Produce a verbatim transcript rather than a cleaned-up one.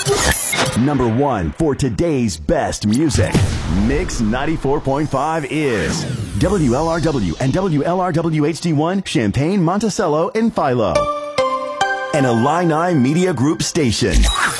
Number one for today's best music. Mix ninety-four point five is W L R W and W L R W H D one, Champaign, Monticello, and Philo. An Illini Media Group station.